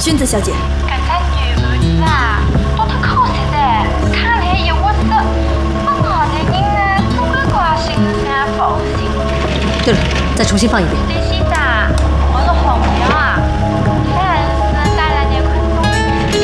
薰子小姐。 搿只女汉子啊，多太可惜噻，看来一窝子，我脑袋人呢，总归高兴噻，高兴。 对了，再重新放一遍。 李先生，我是红娘啊。